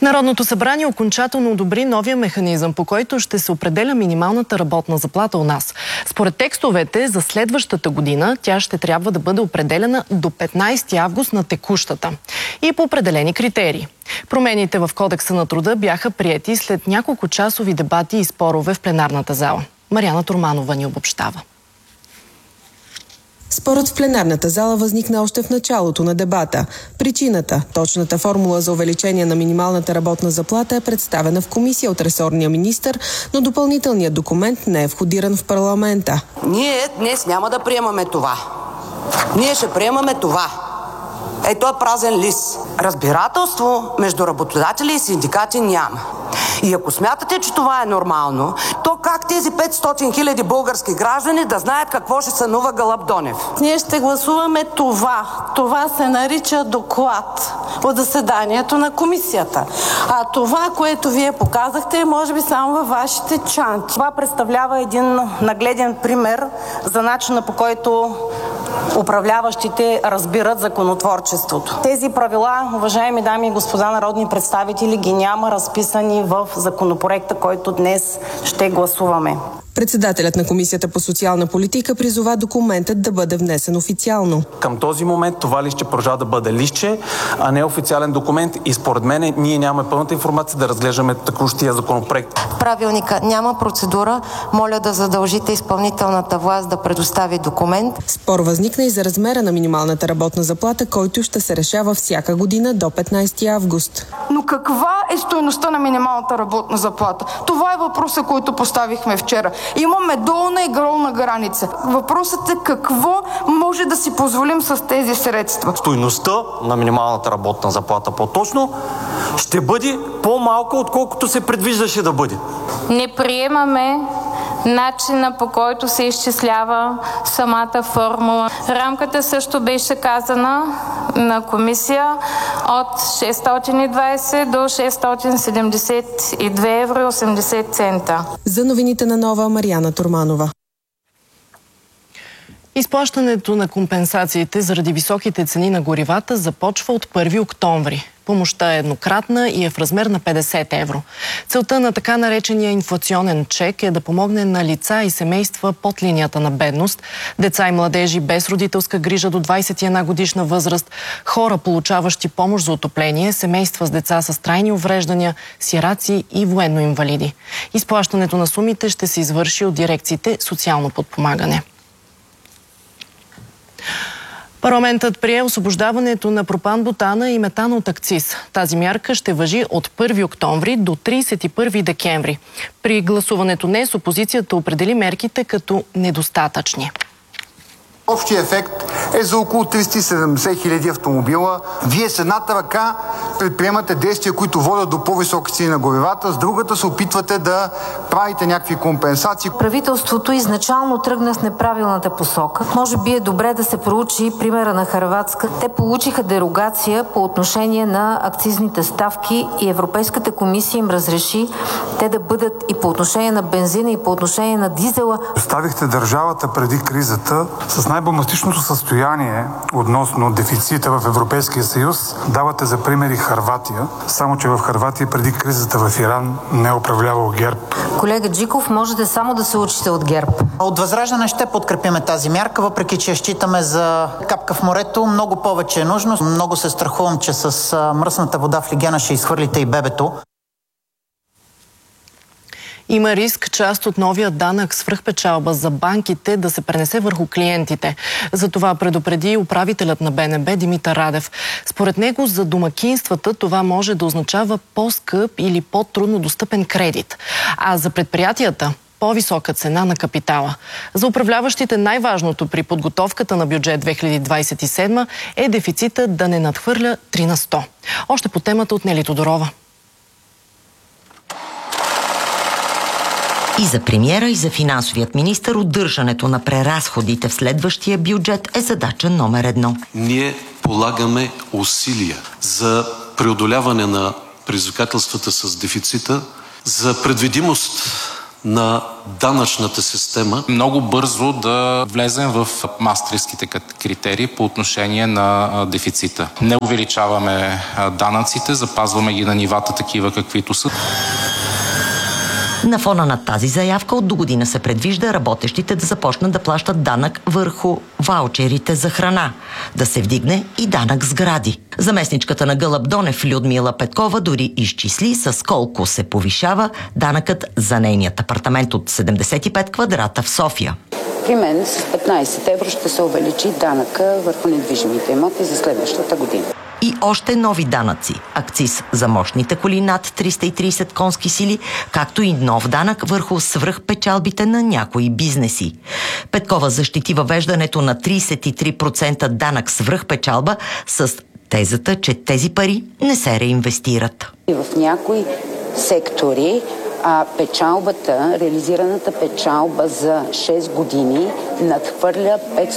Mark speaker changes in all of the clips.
Speaker 1: Народното събрание окончателно одобри новия механизъм, по който ще се определя минималната работна заплата у нас. Според текстовете, за следващата година тя ще трябва да бъде определена до 15 август на текущата и по определени критерии. Промените в Кодекса на труда бяха приети след няколко часови дебати и спорове в пленарната зала. Мариана Турманова ни обобщава.
Speaker 2: Спорът в пленарната зала възникна още в началото на дебата. Причината, точната формула за увеличение на минималната работна заплата е представена в комисия от ресорния министър, но допълнителният документ не е входиран в парламента.
Speaker 3: Ние днес няма да приемаме това. Ние ще приемаме това. Ето е празен лист. Разбирателство между работодатели и синдикати няма. И ако смятате, че това е нормално, то как тези 500 хиляди български граждани да знаят какво ще сънува Гълъб Донев?
Speaker 4: Ние ще гласуваме това. Това се нарича доклад от заседанието на комисията. А това, което вие показахте, е може би само във вашите чанти. Това представлява един нагледен пример за начина, по който управляващите разбират законотворчеството. Тези правила, уважаеми дами и господа народни представители, ги няма разписани в законопроекта, който днес ще гласуваме.
Speaker 2: Председателят на Комисията по социална политика призова документът да бъде внесен официално.
Speaker 5: Към този момент това листче продължава да бъде листче, а не официален документ и според мен ние нямаме пълната информация да разглеждаме текущия законопроект.
Speaker 6: В правилника няма процедура. Моля да задължите изпълнителната власт да предостави документ.
Speaker 2: Спор възникна и за размера на минималната работна заплата, който ще се решава всяка година до 15 август.
Speaker 7: Но каква е стойността на минималната работна заплата? Това е въпросът, който поставихме вчера. Имаме долна и горна граница. Въпросът е какво може да си позволим с тези средства.
Speaker 8: Стойността на минималната работна заплата по-точно ще бъде по-малко, отколкото се предвиждаше да бъде.
Speaker 9: Не приемаме начина, по който се изчислява самата формула. Рамката също беше казана на комисия от 620 до 672 евро и 80 цента.
Speaker 2: За новините на Нова, Мариана Турманова.
Speaker 1: Изплащането на компенсациите заради високите цени на горивата започва от 1 октомври. Помощта е еднократна и е в размер на 50 евро. Целта на така наречения инфлационен чек е да помогне на лица и семейства под линията на бедност, деца и младежи без родителска грижа до 21 годишна възраст, хора, получаващи помощ за отопление, семейства с деца с трайни увреждания, сираци и военно-инвалиди. Изплащането на сумите ще се извърши от дирекциите социално подпомагане. Парламентът прие освобождаването на пропан-бутана и метана от акциз. Тази мярка ще важи от 1 октомври до 31 декември. При гласуването днес опозицията определи мерките като недостатъчни.
Speaker 10: Общият ефект е за около 370 хиляди автомобила. Вие с едната ръка предприемате действия, които водят до по-високи цени на горивата, с другата се опитвате да правите някакви компенсации.
Speaker 11: Правителството изначално тръгна в неправилната посока. Може би е добре да се проучи примера на Хърватска. Те получиха дерогация по отношение на акцизните ставки и Европейската комисия им разреши те да бъдат и по отношение на бензина, и по отношение на дизела.
Speaker 12: Оставихте държавата преди кризата с най-бомбастичното състояние относно дефицита в Европейския съюз. Давате за пример и Хърватия, само че в Хърватия преди кризата в Иран не е управлявал ГЕРБ.
Speaker 11: Колега Джиков, можете само да се учите от ГЕРБ.
Speaker 13: От Възраждане ще подкрепиме тази мярка, въпреки че я считаме за капка в морето. Много повече е нужно. Много се страхувам, че с мръсната вода в легена ще изхвърлите и бебето.
Speaker 1: Има риск част от новия данък свръхпечалба за банките да се пренесе върху клиентите. За това предупреди управителят на БНБ Димитър Радев. Според него за домакинствата това може да означава по-скъп или по-трудно достъпен кредит. А за предприятията по-висока цена на капитала. За управляващите най-важното при подготовката на бюджет 2027 е дефицитът да не надхвърля 3 на 100. Още по темата от Нели Тодорова.
Speaker 14: И за премиера, и за финансовият министър удържането на преразходите в следващия бюджет е задача номер 1.
Speaker 15: Ние полагаме усилия за преодоляване на предизвикателствата с дефицита, за предвидимост на данъчната система.
Speaker 16: Много бързо да влезем в мастрихтските критерии по отношение на дефицита. Не увеличаваме данъците, запазваме ги на нивата такива каквито са.
Speaker 14: На фона на тази заявка от догодина се предвижда работещите да започнат да плащат данък върху ваучерите за храна, да се вдигне и данък сгради. Заместничката на Гълъб Донев Людмила Петкова дори изчисли с колко се повишава данъкът за нейният апартамент от 75 квадрата в София.
Speaker 17: При мен с 15 евро ще се увеличи данъка върху недвижимите имоти за следващата година.
Speaker 14: И още нови данъци. Акциз за мощните коли над 330 конски сили, както и нов данък върху свръхпечалбите на някои бизнеси. Петкова защити въвеждането на 33% данък свръхпечалба с тезата, че тези пари не се реинвестират.
Speaker 17: И в някои сектори печалбата, реализираната печалба за 6 години надхвърля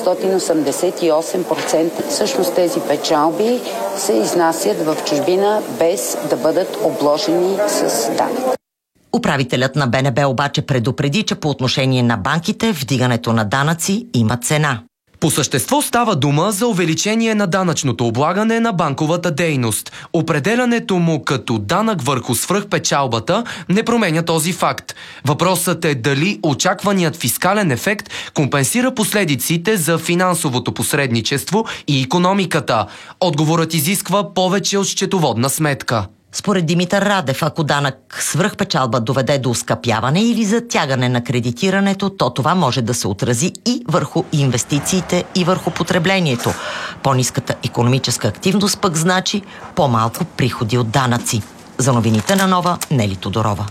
Speaker 17: 588%. Всъщност тези печалби се изнасят в чужбина без да бъдат обложени с данък.
Speaker 14: Управителят на БНБ обаче предупреди, че по отношение на банките вдигането на данъци има цена.
Speaker 18: По същество става дума за увеличение на данъчното облагане на банковата дейност. Определянето му като данък върху свръхпечалбата не променя този факт. Въпросът е дали очакваният фискален ефект компенсира последиците за финансовото посредничество и икономиката. Отговорът изисква повече от счетоводна сметка.
Speaker 14: Според Димитър Радев, ако данък свръхпечалба доведе до оскъпяване или затягане на кредитирането, то това може да се отрази и върху инвестициите, и върху потреблението. По-ниската икономическа активност пък значи по-малко приходи от данъци. За новините на Нова, Нели Тодорова.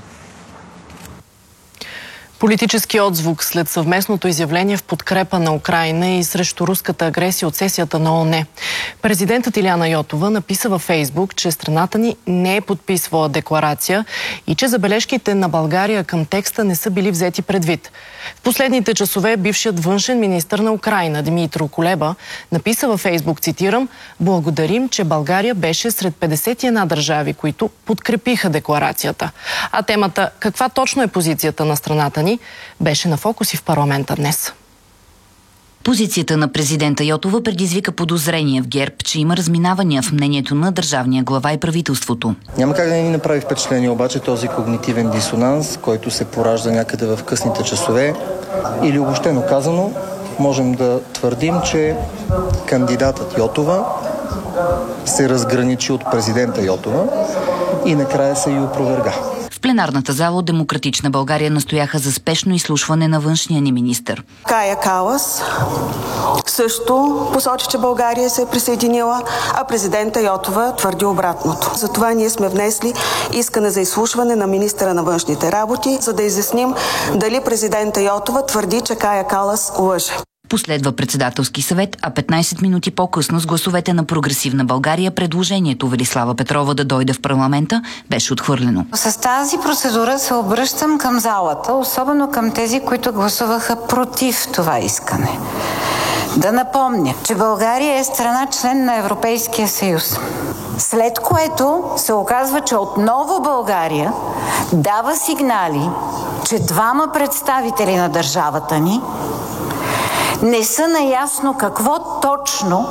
Speaker 1: Политически отзвук след съвместното изявление в подкрепа на Украйна и срещу руската агресия от сесията на ООН. Президентът Илияна Йотова написа във Фейсбук, че страната ни не е подписвала декларация и че забележките на България към текста не са били взети предвид. В последните часове бившият външен министър на Украйна Дмитро Кулеба написа във Фейсбук, цитирам: "Благодарим, че България беше сред 51 държави, които подкрепиха декларацията." А темата "Каква точно е позицията на страната ни?" беше на фокус и в парламента днес.
Speaker 19: Позицията на президента Йотова предизвика подозрение в ГЕРБ, че има разминавания в мнението на държавния глава и правителството.
Speaker 20: Няма как да ни направи впечатление обаче този когнитивен дисонанс, който се поражда някъде в късните часове. Или обобщено казано, можем да твърдим, че кандидатът Йотова се разграничи от президента Йотова и накрая се и опроверга.
Speaker 19: В пленарната зала от Демократична България настояха за спешно изслушване на външния ни министър.
Speaker 21: Кая Калас също посочи, че България се е присъединила, а президента Йотова твърди обратното. Затова ние сме внесли искане за изслушване на министъра на външните работи, за да изясним дали президента Йотова твърди, че Кая Калас лъже.
Speaker 19: Последва председателски съвет, а 15 минути по-късно с гласовете на Прогресивна България предложението Велислава Петрова да дойде в парламента беше отхвърлено.
Speaker 11: С тази процедура се обръщам към залата, особено към тези, които гласуваха против това искане. Да напомня, че България е страна член на Европейския съюз. След което се оказва, че отново България дава сигнали, че двама представители на държавата ни не са наясно какво точно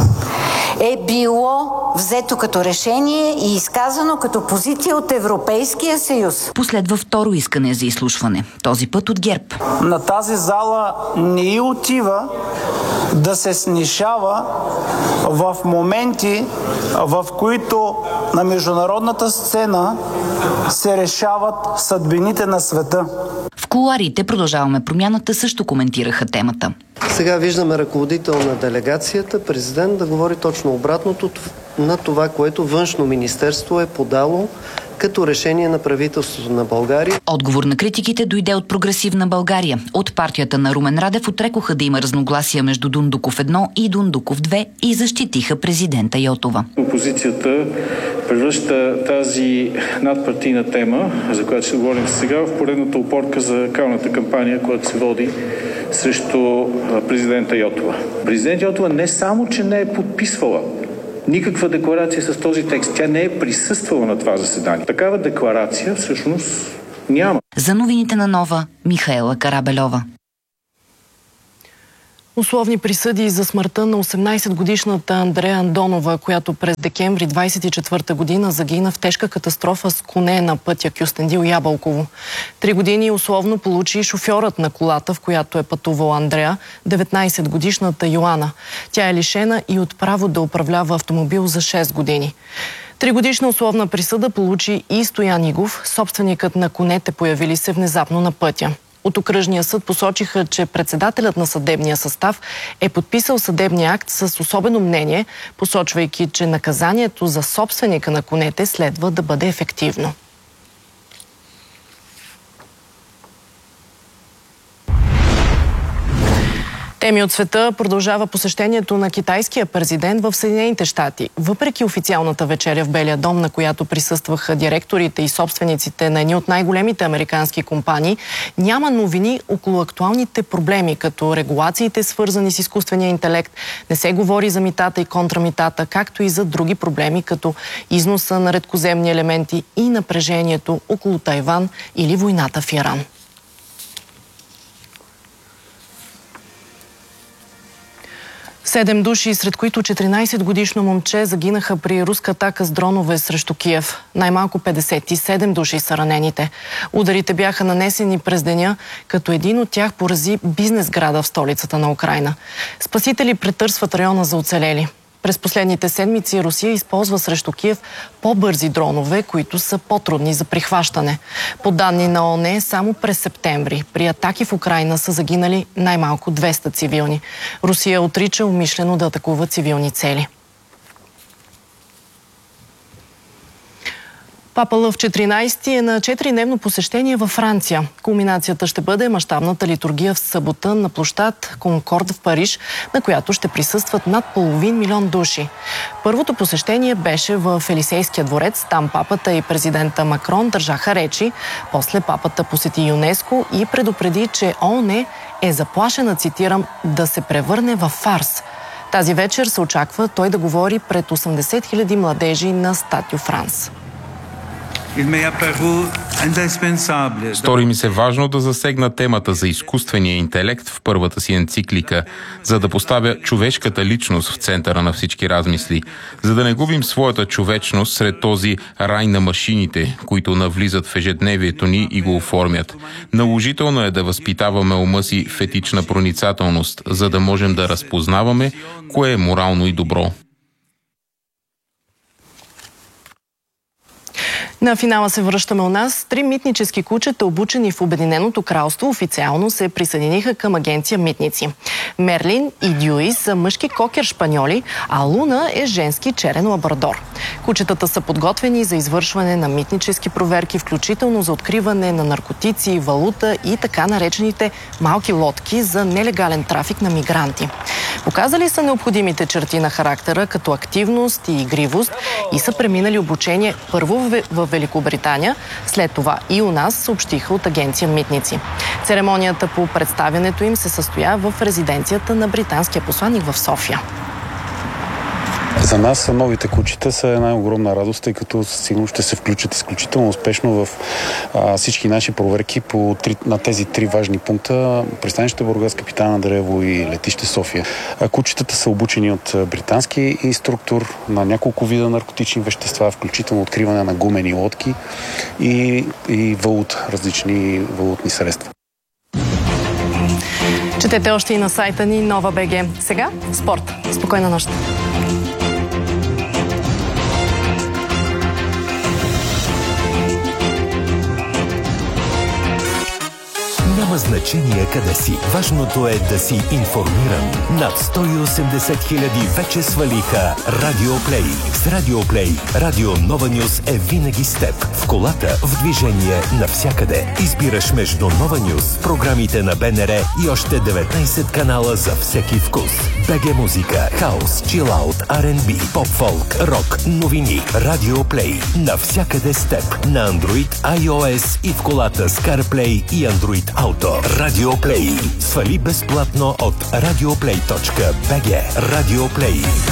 Speaker 11: е било взето като решение и изказано като позиция от Европейския съюз.
Speaker 19: Последва второ искане за изслушване, този път от ГЕРБ.
Speaker 22: На тази зала не й отива да се снишава в моменти, в които на международната сцена се решават съдбините на света.
Speaker 19: В кулоарите Продължаваме промяната също коментираха темата.
Speaker 23: Сега виждаме ръководител на делегацията, президент, да говори точно обратното на това, което Външно министерство е подало като решение на правителството на България.
Speaker 19: Отговор на критиките дойде от Прогресивна България. От партията на Румен Радев отрекоха да има разногласия между Дундуков 1 и Дундуков 2 и защитиха президента Йотова.
Speaker 24: Опозицията превръща тази надпартийна тема, за която ще говорим сега, в поредната опорка за калната кампания, която се води срещу президента Йотова. Президент Йотова не само, че не е подписвала никаква декларация с този текст, тя не е присъствала на това заседание. Такава декларация всъщност Няма.
Speaker 19: За новините на Нова, Михаела Карабельова.
Speaker 1: Условни присъди за смъртта на 18-годишната Андрея Андонова, която през декември 24 година загина в тежка катастрофа с коне на пътя Кюстендил-Ябълково. 3 години условно получи шофьорът на колата, в която е пътувала Андрея, 19-годишната Йоана. Тя е лишена и от право да управлява автомобил за 6 години. 3-годишна условна присъда получи и Стоян Игов, собственикът на конете, появили се внезапно на пътя. От окръжния съд посочиха, че председателят на съдебния състав е подписал съдебния акт с особено мнение, посочвайки, че наказанието за собственика на конете следва да бъде ефективно. Теми от света продължава посещението на китайския президент в Съединените щати. Въпреки официалната вечеря в Белия дом, на която присъстваха директорите и собствениците на едни от най-големите американски компании, няма новини около актуалните проблеми, като регулациите, свързани с изкуствения интелект. Не се говори за митата и контрамитата, както и за други проблеми, като износа на редкоземни елементи и напрежението около Тайван или войната в Иран. Седем души, сред които 14-годишно момче, загинаха при руска атака с дронове срещу Киев. Най-малко 57 души са ранените. Ударите бяха нанесени през деня, като един от тях порази бизнес града в столицата на Украйна. Спасители претърсват района за оцелели. През последните седмици Русия използва срещу Киев по-бързи дронове, които са по-трудни за прихващане. По данни на ООН, само през септември при атаки в Украйна са загинали най-малко 200 цивилни. Русия отрича умишлено да атакува цивилни цели. Папа Лъв 14 е на 4-дневно посещение във Франция. Кулминацията ще бъде мащабната литургия в събота на площад Конкорд в Париж, на която ще присъстват над 500 000 души. Първото посещение беше в Елисейския дворец. Там папата и президента Макрон държаха речи. После папата посети ЮНЕСКО и предупреди, че ООН е заплашена, цитирам, да се превърне в фарс. Тази вечер се очаква той да говори пред 80 000 младежи на Статио Франс.
Speaker 3: Стори ми се важно да засегна темата за изкуствения интелект в първата си енциклика, за да поставя човешката личност в центъра на всички размисли, за да не губим своята човечност сред този рай на машините, които навлизат в ежедневието ни и го оформят. Наложително е да възпитаваме ума си в етична проницателност, за да можем да разпознаваме кое е морално и добро.
Speaker 1: На финала се връщаме у нас. 3 митнически кучета, обучени в Обединеното кралство, официално се присъединиха към агенция Митници. Мерлин и Дюи са мъжки кокер шпаньоли, а Луна е женски черен лабрадор. Кучетата са подготвени за извършване на митнически проверки, включително за откриване на наркотици, валута и така наречените малки лодки за нелегален трафик на мигранти. Показали са необходимите черти на характера, като активност и игривост, и са преминали обучение първо в Великобритания, след това и у нас, съобщиха от агенция Митници. Церемонията по представянето им се състоя в резиденцията на британския посланик в София.
Speaker 4: За нас новите кучета са една огромна радост, тъй като сигурно ще се включат изключително успешно в всички наши проверки на тези 3 важни пункта: пристанище Бургас, Капитан Андреево и летище София. Кучетата са обучени от британски инструктор на няколко вида наркотични вещества, включително откриване на гумени лодки и валута, различни валутни средства.
Speaker 1: Четете още и на сайта ни Нова.bg. Сега спорт. Спокойна нощ!
Speaker 5: Няма значение къде си. Важното е да си информиран. Над 180 000 вече свалиха Радиоплей. С Радиоплей Радио Нова Нюс е винаги с теб. В колата, в движение, навсякъде. Избираш между Нова Нюс, програмите на БНР и още 19 канала за всеки вкус. БГ музика, хаус, чилаут, R&B, поп-фолк, рок, новини. Радиоплей. Навсякъде с теб. На Android, iOS и в колата с CarPlay и Android Auto. Радиоплей. Свали безплатно от radioplay.bg. Радиоплей.